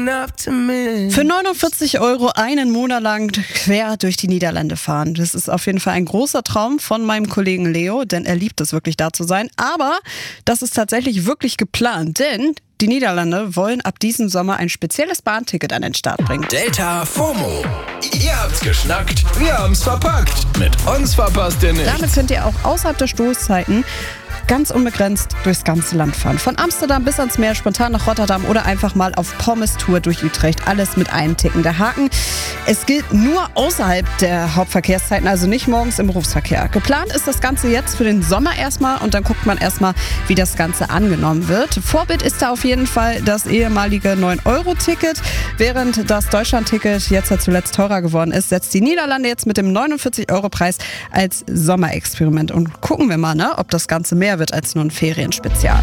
Für 49 € einen Monat lang quer durch die Niederlande fahren. Das ist auf jeden Fall ein großer Traum von meinem Kollegen Leo, denn er liebt es wirklich, da zu sein. Aber das ist tatsächlich wirklich geplant, denn die Niederlande wollen ab diesem Sommer ein spezielles Bahnticket an den Start bringen. Delta FOMO. Ihr habt's geschnackt, wir haben's verpackt. Mit uns verpasst ihr nichts. Damit könnt ihr auch außerhalb der Stoßzeiten ganz unbegrenzt durchs ganze Land fahren. Von Amsterdam bis ans Meer, spontan nach Rotterdam oder einfach mal auf Pommes-Tour durch Utrecht. Alles mit einem Ticken. Der Haken: Es gilt nur außerhalb der Hauptverkehrszeiten, also nicht morgens im Berufsverkehr. Geplant ist das Ganze jetzt für den Sommer erstmal und dann guckt man erstmal, wie das Ganze angenommen wird. Vorbild ist da auf jeden Fall das ehemalige 9-Euro-Ticket. Während das Deutschland-Ticket jetzt ja zuletzt teurer geworden ist, setzt die Niederlande jetzt mit dem 49-Euro-Preis als Sommerexperiment. Und gucken wir mal, ob das Ganze mehr wird als nur ein Ferienspezial.